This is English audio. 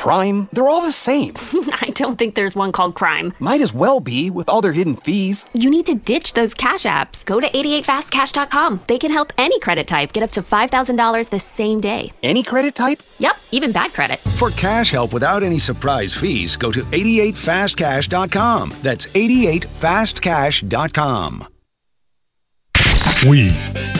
Prime, they're all the same. I don't think there's one called Crime. Might as well be with all their hidden fees. You need to ditch those cash apps. Go to 88fastcash.com. They can help any credit type get up to $5,000 the same day. Any credit type? Yep, even bad credit. For cash help without any surprise fees, go to 88fastcash.com. That's 88fastcash.com. We